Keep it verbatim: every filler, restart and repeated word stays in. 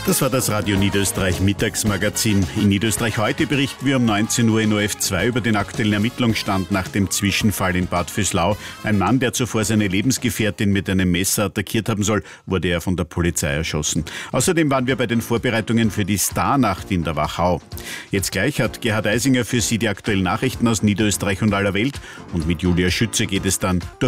Das war das Radio Niederösterreich Mittagsmagazin. In Niederösterreich heute berichten wir um neunzehn Uhr in O F zwei über den aktuellen Ermittlungsstand nach dem Zwischenfall in Bad Vöslau. Ein Mann, der zuvor seine Lebensgefährtin mit einem Messer attackiert haben soll, wurde er von der Polizei erschossen. Außerdem waren wir bei den Vorbereitungen für die Starnacht in der Wachau. Jetzt gleich hat Gerhard Eisinger für Sie die aktuellen Nachrichten aus Niederösterreich und aller Welt. Und mit Julia Schütze geht es dann durch